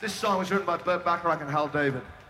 This song was written by Burt Bacharach and Hal David.